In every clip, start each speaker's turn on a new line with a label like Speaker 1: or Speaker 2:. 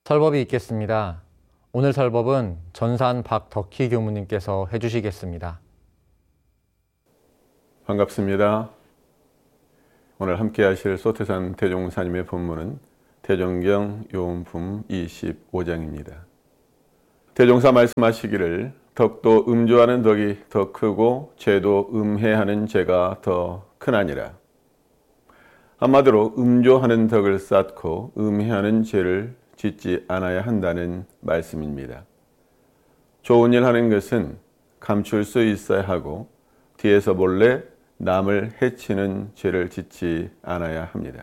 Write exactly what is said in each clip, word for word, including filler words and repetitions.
Speaker 1: 설법이 있겠습니다. 오늘 설법은 전산 박덕희 교무님께서 해주시겠습니다.
Speaker 2: 반갑습니다. 오늘 함께 하실 소태산 대종사님의 본문은 대종경 요음품 이십오 장입니다. 대종사 말씀하시기를 덕도 음조하는 덕이 더 크고 죄도 음해하는 죄가 더 크나니라. 한마디로 음조하는 덕을 쌓고 음해하는 죄를 짓지 않아야 한다는 말씀입니다. 좋은 일 하는 것은 감출 수 있어야 하고 뒤에서 몰래 남을 해치는 죄를 짓지 않아야 합니다.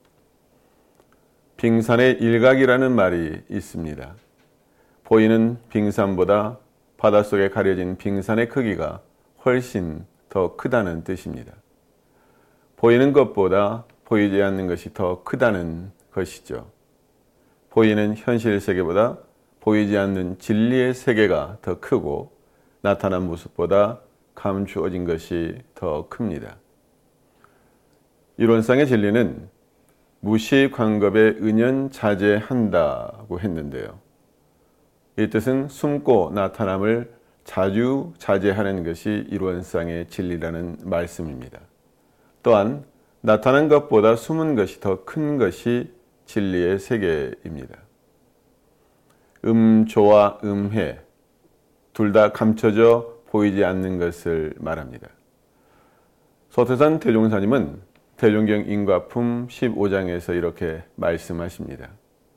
Speaker 2: 빙산의 일각이라는 말이 있습니다. 보이는 빙산보다 바닷속에 가려진 빙산의 크기가 훨씬 더 크다는 뜻입니다. 보이는 것보다 보이지 않는 것이 더 크다는 것이죠. 보이는 현실 세계보다 보이지 않는 진리의 세계가 더 크고 나타난 모습보다 감추어진 것이 더 큽니다. 이론상의 진리는 무시광겁에 은연자제한다고 했는데요. 이 뜻은 숨고 나타남을 자주자제하는 것이 이론상의 진리라는 말씀입니다. 또한 나타난 것보다 숨은 것이 더 큰 것이 진리의 세계입니다. 음조와 음해 둘 다 감춰져 보이지 않는 것을 말합니다. 소태산 대종사님은 대종경 인과품 십오 장에서 이렇게 말씀하십니다.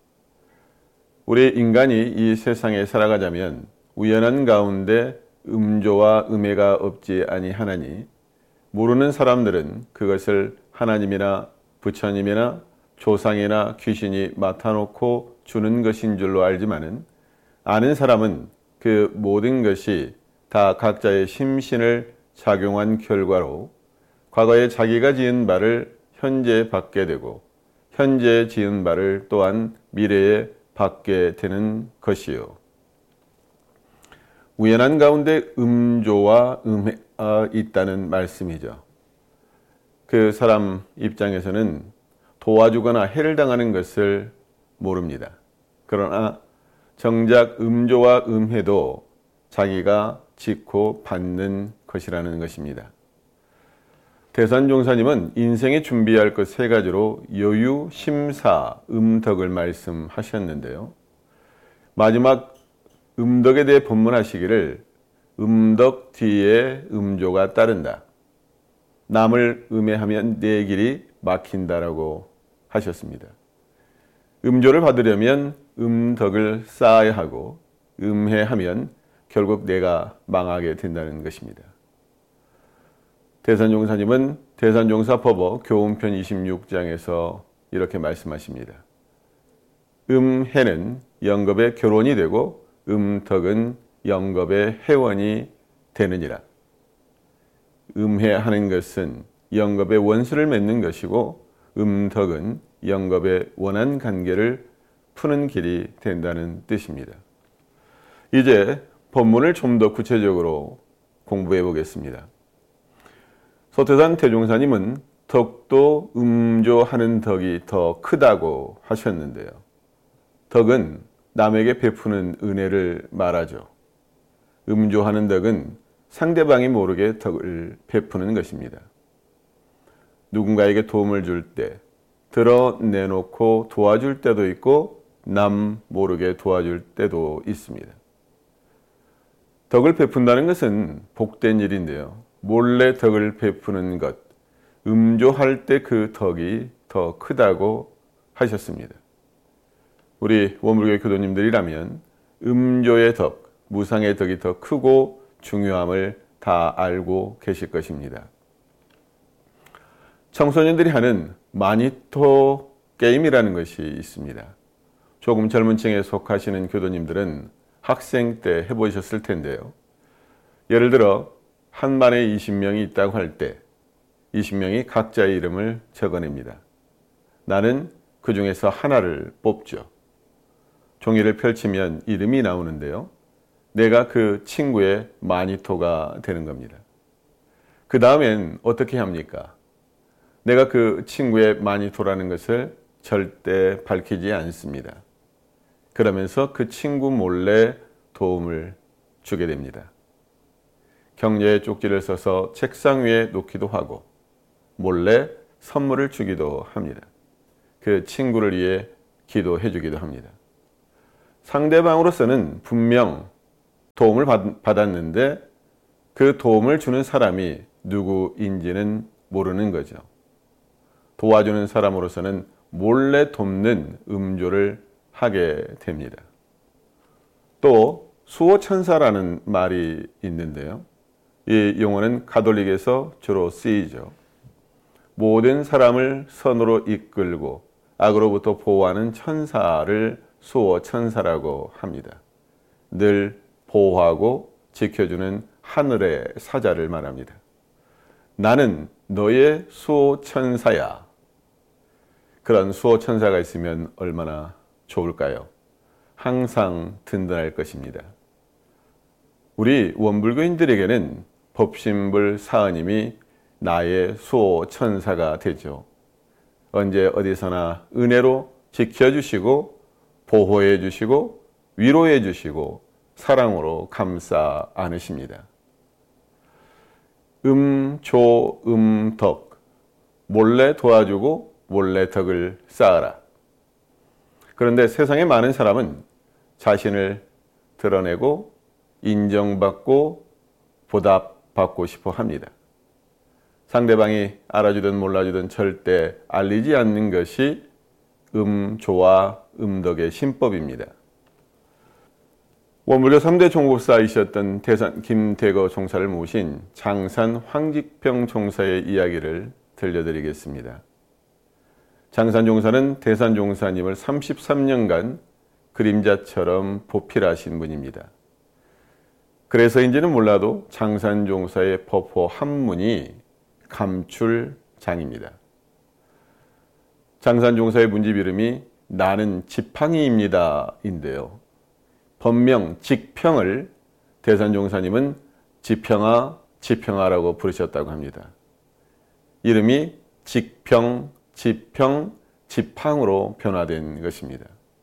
Speaker 2: 우리 인간이 이 세상에 살아가자면 우연한 가운데 음조와 음해가 없지 아니하나니 모르는 사람들은 그것을 하나님이나 부처님이나 조상이나 귀신이 맡아놓고 주는 것인 줄로 알지만은 아는 사람은 그 모든 것이 다 각자의 심신을 작용한 결과로 과거에 자기가 지은 바를 현재 받게 되고 현재 지은 바를 또한 미래에 받게 되는 것이요. 우연한 가운데 음조와 음해가 있다는 말씀이죠. 그 사람 입장에서는 도와주거나 해를 당하는 것을 모릅니다. 그러나 정작 음조와 음해도 자기가 짓고 받는 것이라는 것입니다. 대산종사님은 인생에 준비할 것 세 가지로 여유, 심사, 음덕을 말씀하셨는데요. 마지막 음덕에 대해 본문하시기를 음덕 뒤에 음조가 따른다. 남을 음해하면 내 길이 막힌다라고 하셨습니다. 음조를 받으려면 음덕을 쌓아야 하고 음해하면 결국 내가 망하게 된다는 것입니다. 대산종사님은 대산종사법어 교훈편 이십육 장에서 이렇게 말씀하십니다. 음해는 영겁의 결혼이 되고 음덕은 영겁의 회원이 되느니라. 음해하는 것은 영겁의 원수를 맺는 것이고 음덕은 영겁의 원한 관계를 푸는 길이 된다는 뜻입니다. 이제 본문을 좀 더 구체적으로 공부해 보겠습니다. 소태산 대종사님은 덕도 음조하는 덕이 더 크다고 하셨는데요. 덕은 남에게 베푸는 은혜를 말하죠. 음조하는 덕은 상대방이 모르게 덕을 베푸는 것입니다. 누군가에게 도움을 줄 때 드러내놓고 도와줄 때도 있고 남 모르게 도와줄 때도 있습니다. 덕을 베푼다는 것은 복된 일인데요. 몰래 덕을 베푸는 것, 음조할 때 그 덕이 더 크다고 하셨습니다. 우리 원불교 교도님들이라면 음조의 덕, 무상의 덕이 더 크고 중요함을 다 알고 계실 것입니다. 청소년들이 하는 마니토 게임이라는 것이 있습니다. 조금 젊은 층에 속하시는 교도님들은 학생 때 해보셨을 텐데요. 예를 들어 한 반에 이십 명이 있다고 할 때 이십 명이 각자의 이름을 적어냅니다. 나는 그 중에서 하나를 뽑죠. 종이를 펼치면 이름이 나오는데요. 내가 그 친구의 마니토가 되는 겁니다. 그 다음엔 어떻게 합니까? 내가 그 친구의 마니토라는 것을 절대 밝히지 않습니다. 그러면서 그 친구 몰래 도움을 주게 됩니다. 경례의 쪽지를 써서 책상 위에 놓기도 하고 몰래 선물을 주기도 합니다. 그 친구를 위해 기도해 주기도 합니다. 상대방으로서는 분명 도움을 받았는데 그 도움을 주는 사람이 누구인지는 모르는 거죠. 도와주는 사람으로서는 몰래 돕는 음조를 하게 됩니다. 또 수호천사라는 말이 있는데요. 이 용어는 가톨릭에서 주로 쓰이죠. 모든 사람을 선으로 이끌고 악으로부터 보호하는 천사를 수호천사라고 합니다. 늘 보호하고 지켜주는 하늘의 사자를 말합니다. 나는 너의 수호천사야. 그런 수호천사가 있으면 얼마나 좋을까요? 항상 든든할 것입니다. 우리 원불교인들에게는 법신불 사은님이 나의 수호천사가 되죠. 언제 어디서나 은혜로 지켜주시고 보호해 주시고 위로해 주시고 사랑으로 감싸 안으십니다. 음, 조, 음, 덕. 몰래 도와주고 몰래 덕을 쌓아라. 그런데 세상의 많은 사람은 자신을 드러내고 인정받고 보답받고 싶어 합니다. 상대방이 알아주든 몰라주든 절대 알리지 않는 것이 음조와 음덕의 신법입니다. 원불교 삼 대 종국사이셨던 대산 김대거 종사를 모신 장산 황직평 종사의 이야기를 들려드리겠습니다. 장산 종사는 대산 종사님을 삼십삼 년간 그림자처럼 보필하신 분입니다. 그래서인지는 몰라도 장산 종사의 법호 한문이 감출장입니다. 장산 종사의 문집 이름이 나는 지팡이입니다 인데요. 법명 직평을 대산 종사님은 지평아, 지평아라고 부르셨다고 합니다. 이름이 직평, 지평, 지팡으로 변화된 것입니다.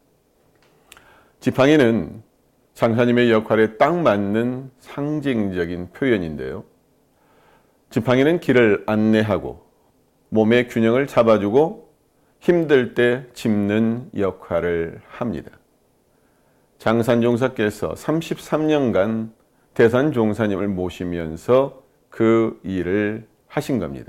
Speaker 2: 지팡이는 장사님의 역할에 딱 맞는 상징적인 표현인데요. 지팡이는 길을 안내하고 몸의 균형을 잡아주고 힘들 때 짚는 역할을 합니다. 장산종사께서 삼십삼 년간 대산종사님을 모시면서 그 일을 하신 겁니다.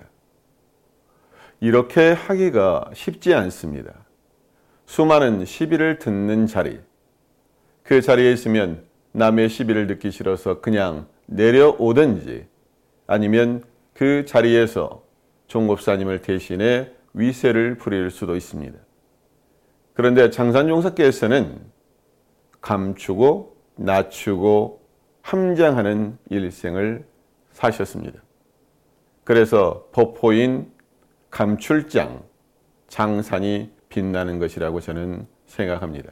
Speaker 2: 이렇게 하기가 쉽지 않습니다. 수많은 시비를 듣는 자리, 그 자리에 있으면 남의 시비를 듣기 싫어서 그냥 내려오든지 아니면 그 자리에서 종법사님을 대신해 위세를 부릴 수도 있습니다. 그런데 장산종사께서는 감추고 낮추고 함장하는 일생을 사셨습니다. 그래서 법호인 감출장, 장산이 빛나는 것이라고 저는 생각합니다.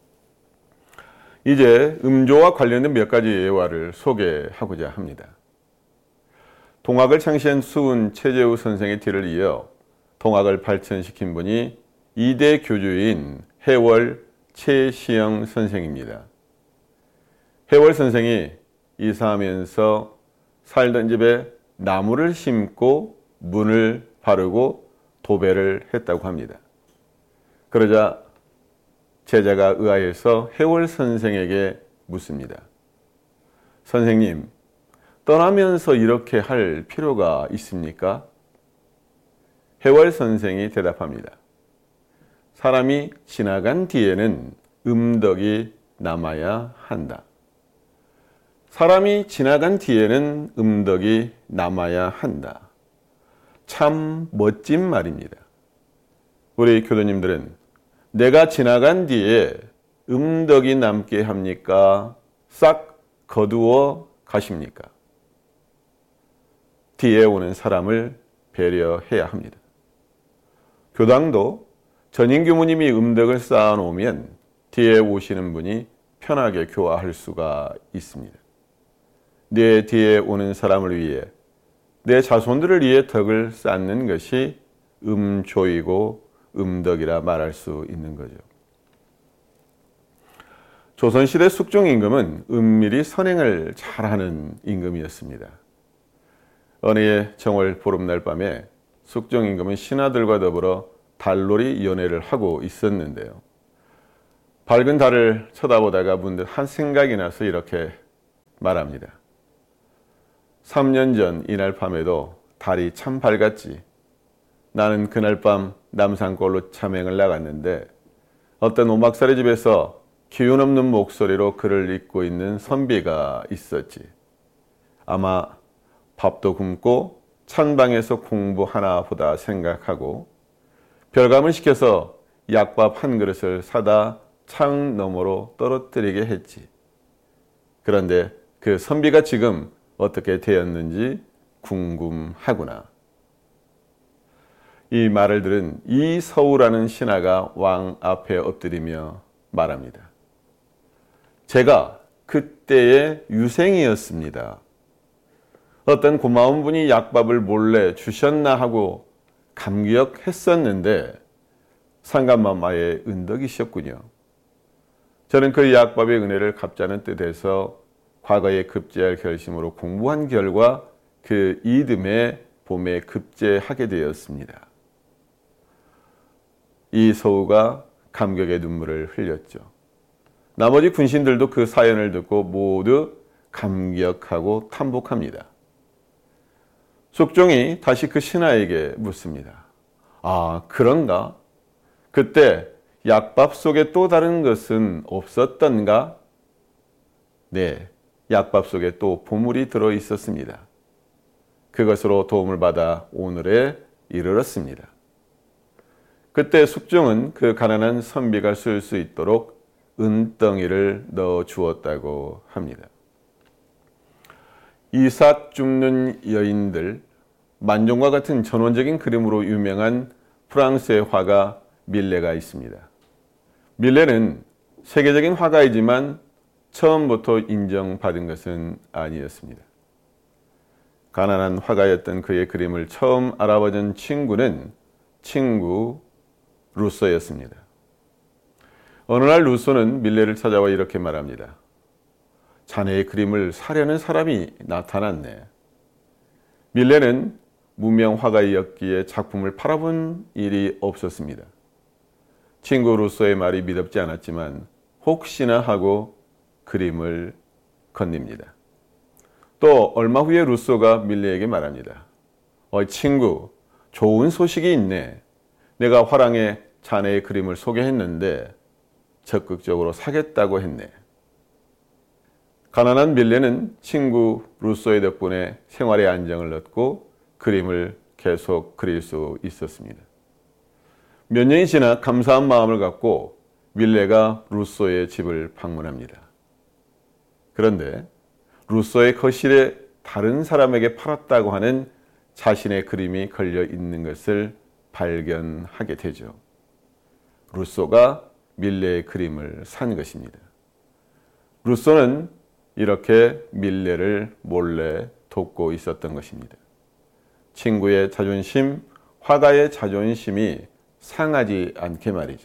Speaker 2: 이제 음조와 관련된 몇 가지 예화를 소개하고자 합니다. 동학을 창시한 수은 최재우 선생의 뒤를 이어 동학을 발전시킨 분이 이대 교주인 해월 최시영 선생입니다. 해월 선생이 이사하면서 살던 집에 나무를 심고 문을 바르고 도배를 했다고 합니다. 그러자 제자가 의아해서 해월 선생에게 묻습니다. 선생님, 떠나면서 이렇게 할 필요가 있습니까? 해월 선생이 대답합니다. 사람이 지나간 뒤에는 음덕이 남아야 한다. 사람이 지나간 뒤에는 음덕이 남아야 한다. 참 멋진 말입니다. 우리 교도님들은 내가 지나간 뒤에 음덕이 남게 합니까? 싹 거두어 가십니까? 뒤에 오는 사람을 배려해야 합니다. 교당도 전임 교무님이 음덕을 쌓아놓으면 뒤에 오시는 분이 편하게 교화할 수가 있습니다. 내 뒤에 오는 사람을 위해, 내 자손들을 위해 덕을 쌓는 것이 음조이고 음덕이라 말할 수 있는 거죠. 조선시대 숙종임금은 은밀히 선행을 잘하는 임금이었습니다. 어느 해 정월 보름날 밤에 숙종임금은 신하들과 더불어 달놀이 연회를 하고 있었는데요. 밝은 달을 쳐다보다가 문득 한 생각이 나서 이렇게 말합니다. 삼 년 전 이날 밤에도 달이 참 밝았지. 나는 그날 밤 남산골로 참행을 나갔는데 어떤 오막살이 집에서 기운 없는 목소리로 글을 읽고 있는 선비가 있었지. 아마 밥도 굶고 찬방에서 공부하나 보다 생각하고 별감을 시켜서 약밥 한 그릇을 사다 창 너머로 떨어뜨리게 했지. 그런데 그 선비가 지금 어떻게 되었는지 궁금하구나. 이 말을 들은 이서우라는 신하가 왕 앞에 엎드리며 말합니다. 제가 그때의 유생이었습니다. 어떤 고마운 분이 약밥을 몰래 주셨나 하고 감격했었는데 상감마마의 은덕이셨군요. 저는 그 약밥의 은혜를 갚자는 뜻에서 과거에 급제할 결심으로 공부한 결과 그 이듬해 봄에 급제하게 되었습니다. 이서우가 감격의 눈물을 흘렸죠. 나머지 군신들도 그 사연을 듣고 모두 감격하고 탐복합니다. 숙종이 다시 그 신하에게 묻습니다. 아, 그런가? 그때 약밥 속에 또 다른 것은 없었던가? 네, 약밥 속에 또 보물이 들어 있었습니다. 그것으로 도움을 받아 오늘에 이르렀습니다. 그때 숙종은 그 가난한 선비가 쓸 수 있도록 은덩이를 넣어 주었다고 합니다. 이삿 죽는 여인들, 만종과 같은 전원적인 그림으로 유명한 프랑스의 화가 밀레가 있습니다. 밀레는 세계적인 화가이지만 처음부터 인정받은 것은 아니었습니다. 가난한 화가였던 그의 그림을 처음 알아보던 친구는 친구 루소였습니다. 어느 날 루소는 밀레를 찾아와 이렇게 말합니다. 자네의 그림을 사려는 사람이 나타났네. 밀레는 무명 화가였기에 작품을 팔아본 일이 없었습니다. 친구 루소의 말이 믿음지 않았지만 혹시나 하고 그림을 건넵니다. 또 얼마 후에 루소가 밀레에게 말합니다. 어, 친구, 좋은 소식이 있네. 내가 화랑에 자네의 그림을 소개했는데 적극적으로 사겠다고 했네. 가난한 밀레는 친구 루소의 덕분에 생활의 안정을 얻고 그림을 계속 그릴 수 있었습니다. 몇 년이 지나 감사한 마음을 갖고 밀레가 루소의 집을 방문합니다. 그런데 루소의 거실에 다른 사람에게 팔았다고 하는 자신의 그림이 걸려 있는 것을 발견하게 되죠. 루소가 밀레의 그림을 산 것입니다. 루소는 이렇게 밀레를 몰래 돕고 있었던 것입니다. 친구의 자존심, 화가의 자존심이 상하지 않게 말이죠.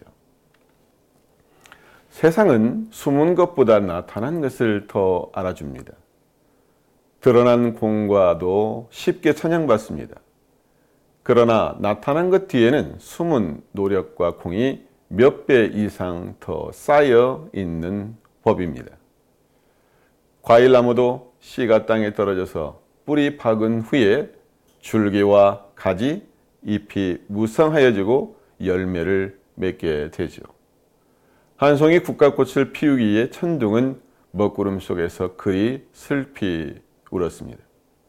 Speaker 2: 세상은 숨은 것보다 나타난 것을 더 알아줍니다. 드러난 공과도 쉽게 찬양받습니다. 그러나 나타난 것 뒤에는 숨은 노력과 공이 몇 배 이상 더 쌓여 있는 법입니다. 과일나무도 씨가 땅에 떨어져서 뿌리 박은 후에 줄기와 가지, 잎이 무성하여지고 열매를 맺게 되죠. 한 송이 국화꽃을 피우기에 천둥은 먹구름 속에서 그리 슬피 울었습니다.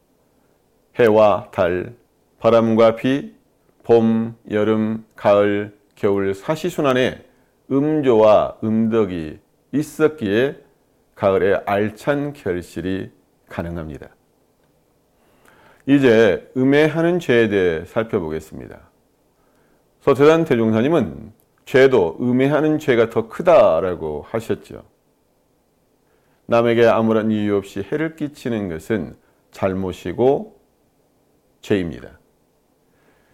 Speaker 2: 해와 달, 바람과 비, 봄, 여름, 가을, 겨울 사시순환에 음조와 음덕이 있었기에 가을에 알찬 결실이 가능합니다. 이제 음해하는 죄에 대해 살펴보겠습니다. 서태단 대종사님은 죄도 음해하는 죄가 더 크다라고 하셨죠. 남에게 아무런 이유 없이 해를 끼치는 것은 잘못이고 죄입니다.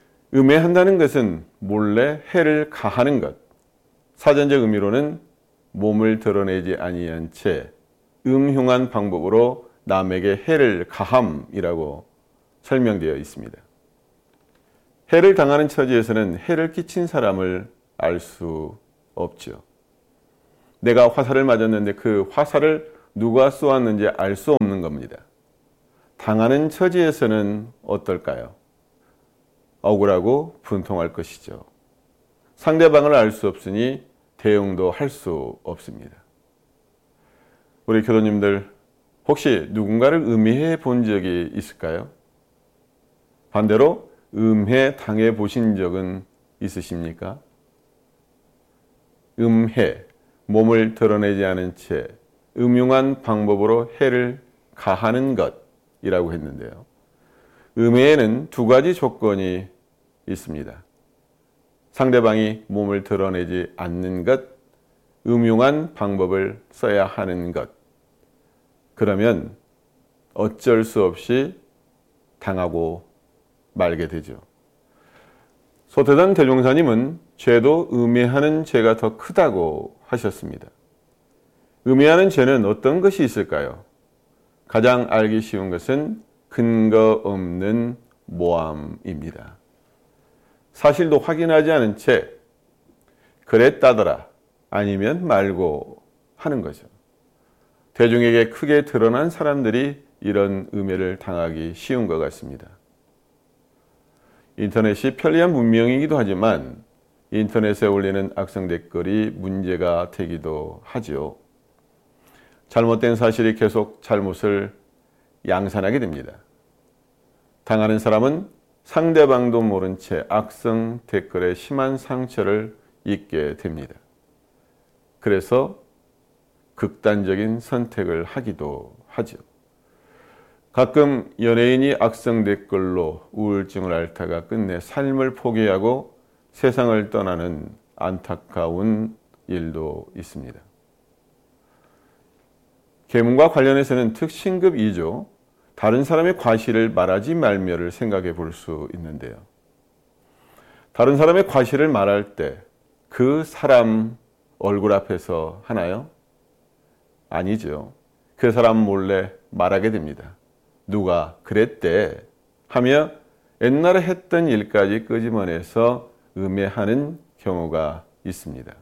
Speaker 2: 음해한다는 것은 몰래 해를 가하는 것, 사전적 의미로는 몸을 드러내지 아니한 채 음흉한 방법으로 남에게 해를 가함이라고 설명되어 있습니다. 해를 당하는 처지에서는 해를 끼친 사람을 알 수 없죠. 내가 화살을 맞았는데 그 화살을 누가 쏘았는지 알 수 없는 겁니다. 당하는 처지에서는 어떨까요? 억울하고 분통할 것이죠. 상대방을 알 수 없으니 대응도 할 수 없습니다. 우리 교도님들 혹시 누군가를 음해해 본 적이 있을까요? 반대로 음해 당해 보신 적은 있으십니까? 음해, 몸을 드러내지 않은 채 음흉한 방법으로 해를 가하는 것이라고 했는데요. 음해에는 두 가지 조건이 있습니다. 상대방이 몸을 드러내지 않는 것, 음흉한 방법을 써야 하는 것. 그러면 어쩔 수 없이 당하고 말게 되죠. 소태단 대종사님은 죄도 음해하는 죄가 더 크다고 하셨습니다. 음해하는 죄는 어떤 것이 있을까요? 가장 알기 쉬운 것은 근거 없는 모함입니다. 사실도 확인하지 않은 채 그랬다더라 아니면 말고 하는 거죠. 대중에게 크게 드러난 사람들이 이런 음해를 당하기 쉬운 것 같습니다. 인터넷이 편리한 문명이기도 하지만 인터넷에 올리는 악성 댓글이 문제가 되기도 하죠. 잘못된 사실이 계속 잘못을 양산하게 됩니다. 당하는 사람은 상대방도 모른 채 악성 댓글에 심한 상처를 입게 됩니다. 그래서 극단적인 선택을 하기도 하죠. 가끔 연예인이 악성 댓글로 우울증을 앓다가 끝내 삶을 포기하고 세상을 떠나는 안타까운 일도 있습니다. 계문과 관련해서는 특신급 이 조 다른 사람의 과실을 말하지 말며를 생각해 볼 수 있는데요. 다른 사람의 과실을 말할 때 그 사람 얼굴 앞에서 하나요? 아니죠. 그 사람 몰래 말하게 됩니다. 누가 그랬대 하며 옛날에 했던 일까지 끄집어내서 음해하는 경우가 있습니다.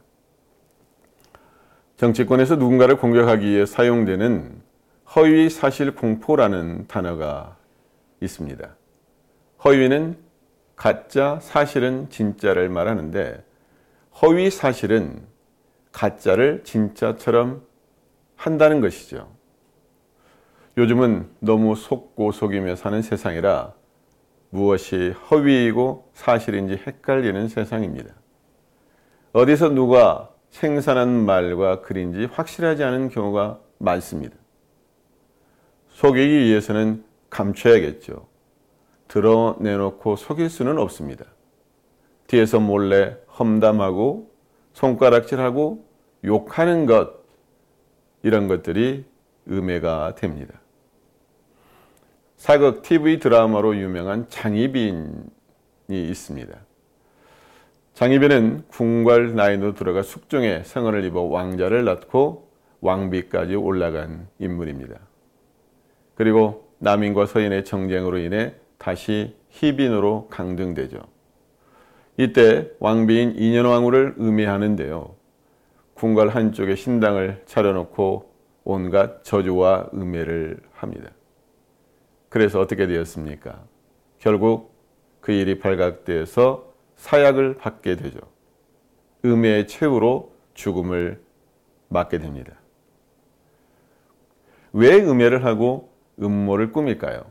Speaker 2: 정치권에서 누군가를 공격하기 위해 사용되는 허위 사실 공포라는 단어가 있습니다. 허위는 가짜, 사실은 진짜를 말하는데 허위 사실은 가짜를 진짜처럼 한다는 것이죠. 요즘은 너무 속고 속이며 사는 세상이라 무엇이 허위이고 사실인지 헷갈리는 세상입니다. 어디서 누가 생산한 말과 글인지 확실하지 않은 경우가 많습니다. 속이기 위해서는 감춰야겠죠. 드러내놓고 속일 수는 없습니다. 뒤에서 몰래 험담하고 손가락질하고 욕하는 것, 이런 것들이 음해가 됩니다. 사극 티비 드라마로 유명한 장희빈이 있습니다. 장희빈은 궁궐 나이로 들어가 숙종의 성을 입어 왕자를 낳고 왕비까지 올라간 인물입니다. 그리고 남인과 서인의 정쟁으로 인해 다시 희빈으로 강등되죠. 이때 왕비인 인현왕후를 음해하는데요. 궁궐 한쪽에 신당을 차려놓고 온갖 저주와 음해를 합니다. 그래서 어떻게 되었습니까? 결국 그 일이 발각돼서 사약을 받게 되죠. 음해의 최후로 죽음을 맞게 됩니다. 왜 음해를 하고 음모를 꾸밀까요?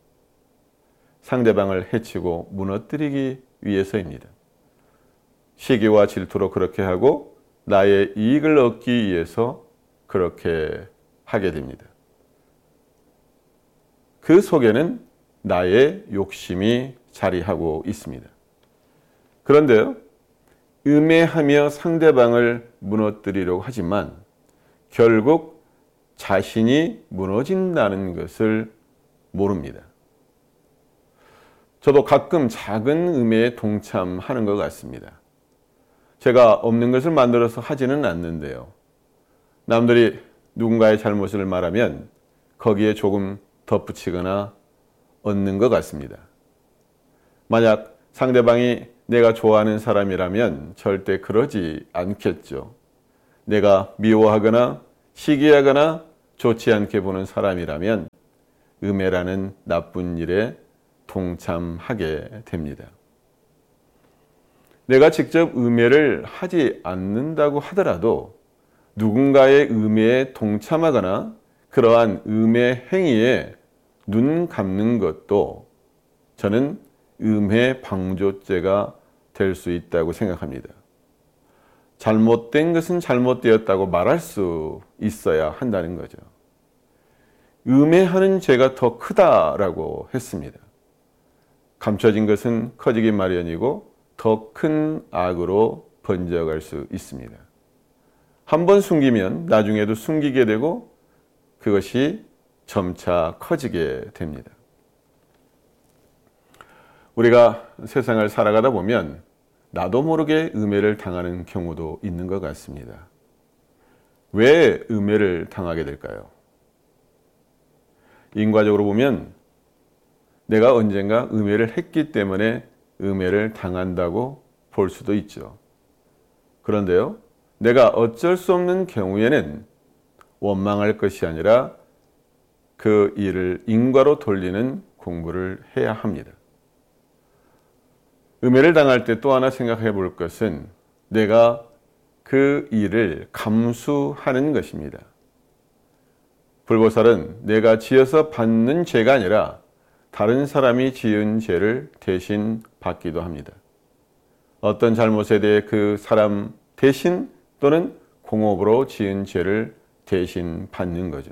Speaker 2: 상대방을 해치고 무너뜨리기 위해서입니다. 시기와 질투로 그렇게 하고 나의 이익을 얻기 위해서 그렇게 하게 됩니다. 그 속에는 나의 욕심이 자리하고 있습니다. 그런데요, 음해하며 상대방을 무너뜨리려고 하지만 결국 자신이 무너진다는 것을 모릅니다. 저도 가끔 작은 음해에 동참하는 것 같습니다. 제가 없는 것을 만들어서 하지는 않는데요. 남들이 누군가의 잘못을 말하면 거기에 조금 덧붙이거나 얻는 것 같습니다. 만약 상대방이 내가 좋아하는 사람이라면 절대 그러지 않겠죠. 내가 미워하거나 시기하거나 좋지 않게 보는 사람이라면 음해라는 나쁜 일에 동참하게 됩니다. 내가 직접 음해를 하지 않는다고 하더라도 누군가의 음해에 동참하거나 그러한 음해 행위에 눈 감는 것도 저는 음해 방조죄가 될 수 있다고 생각합니다. 잘못된 것은 잘못되었다고 말할 수 있어야 한다는 거죠. 음해하는 죄가 더 크다라고 했습니다. 감춰진 것은 커지기 마련이고 더 큰 악으로 번져갈 수 있습니다. 한 번 숨기면 나중에도 숨기게 되고 그것이 점차 커지게 됩니다. 우리가 세상을 살아가다 보면 나도 모르게 음해를 당하는 경우도 있는 것 같습니다. 왜 음해를 당하게 될까요? 인과적으로 보면 내가 언젠가 음해를 했기 때문에 음해를 당한다고 볼 수도 있죠. 그런데요, 내가 어쩔 수 없는 경우에는 원망할 것이 아니라 그 일을 인과로 돌리는 공부를 해야 합니다. 음해를 당할 때 또 하나 생각해 볼 것은 내가 그 일을 감수하는 것입니다. 불보살은 내가 지어서 받는 죄가 아니라 다른 사람이 지은 죄를 대신 받기도 합니다. 어떤 잘못에 대해 그 사람 대신 또는 공업으로 지은 죄를 대신 받는 거죠.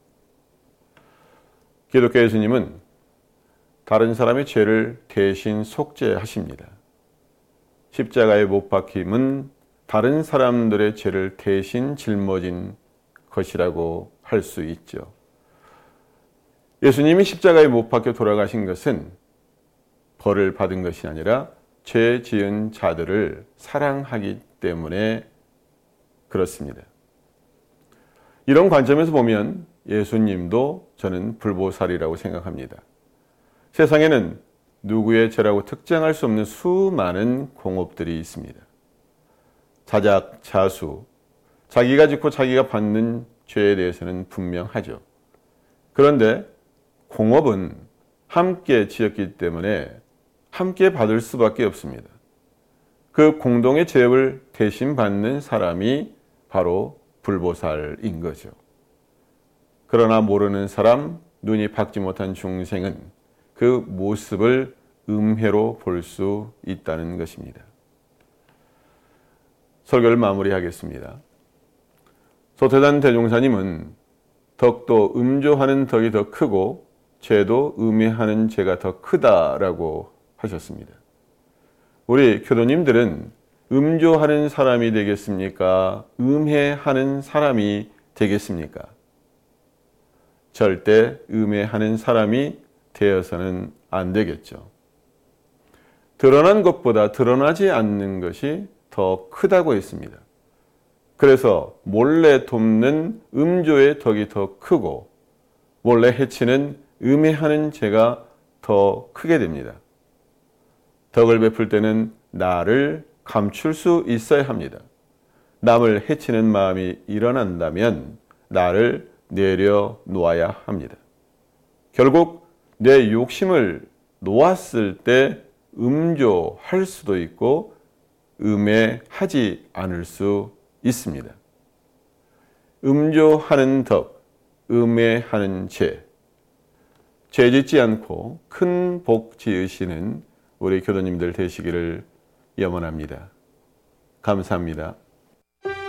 Speaker 2: 기독교 예수님은 다른 사람의 죄를 대신 속죄하십니다. 십자가에 못 박힘은 다른 사람들의 죄를 대신 짊어진 것이라고 할 수 있죠. 예수님이 십자가에 못 박혀 돌아가신 것은 벌을 받은 것이 아니라 죄 지은 자들을 사랑하기 때문에 그렇습니다. 이런 관점에서 보면 예수님도 저는 불보살이라고 생각합니다. 세상에는 누구의 죄라고 특정할 수 없는 수많은 공업들이 있습니다. 자작자수, 자기가 짓고 자기가 받는 죄에 대해서는 분명하죠. 그런데 공업은 함께 지었기 때문에 함께 받을 수밖에 없습니다. 그 공동의 죄를 대신 받는 사람이 바로 불보살인 거죠. 그러나 모르는 사람, 눈이 밝지 못한 중생은 그 모습을 음해로 볼 수 있다는 것입니다. 설교를 마무리하겠습니다. 소태단 대종사님은 덕도 음조하는 덕이 더 크고 죄도 음해하는 죄가 더 크다라고 하셨습니다. 우리 교도님들은 음조하는 사람이 되겠습니까? 음해하는 사람이 되겠습니까? 절대 음해하는 사람이 되어서는 안 되겠죠. 드러난 것보다 드러나지 않는 것이 더 크다고 했습니다. 그래서 몰래 돕는 음조의 덕이 더 크고 몰래 해치는 음해하는 죄가 더 크게 됩니다. 덕을 베풀 때는 나를 감출 수 있어야 합니다. 남을 해치는 마음이 일어난다면 나를 내려놓아야 합니다. 결국 내 욕심을 놓았을 때 음조할 수도 있고 음해하지 않을 수 있습니다. 음조하는 덕, 음해하는 죄, 죄 짓지 않고 큰 복 지으시는 우리 교도님들 되시기를 염원합니다. 감사합니다.